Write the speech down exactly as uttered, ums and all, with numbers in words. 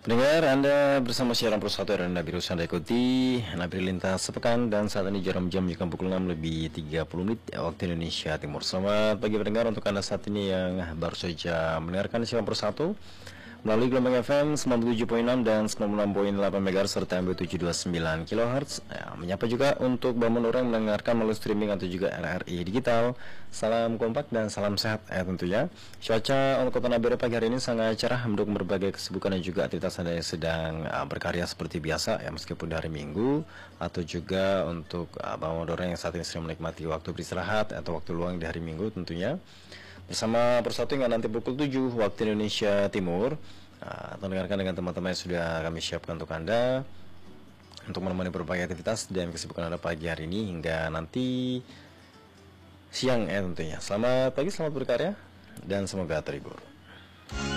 Pendengar, Anda bersama siaran Persatu dan Anda Biru Anda ikuti Nabi Lintas Sepekan, dan saat ini jarum jam jam pukul enam lebih tiga puluh menit waktu Indonesia Timur. Selamat pagi pendengar untuk Anda saat ini yang baru saja mendengarkan siaran Persatu melalui gelombang F M sembilan puluh tujuh koma enam dan sembilan puluh enam koma delapan megahertz serta M B tujuh dua sembilan kilohertz. Ya, menyapa juga untuk bangun orang mendengarkan melalui streaming atau juga R R I digital. Salam kompak dan salam sehat ya tentunya. Cuaca untuk Kota Nabire pagi hari ini sangat cerah mendukung berbagai kesibukan dan juga aktivitas Anda yang sedang uh, berkarya seperti biasa ya, meskipun di hari Minggu, atau juga untuk uh, bangun orang yang saat ini sedang menikmati waktu beristirahat atau waktu luang di hari Minggu tentunya. Bersama Persatu hingga nanti pukul tujuh waktu Indonesia Timur. Nah, atau dengarkan dengan teman-teman yang sudah kami siapkan untuk Anda untuk menemani berbagai aktivitas dan kesibukan Anda pagi hari ini hingga nanti siang ya tentunya. Selamat pagi, selamat berkarya, dan semoga terhibur.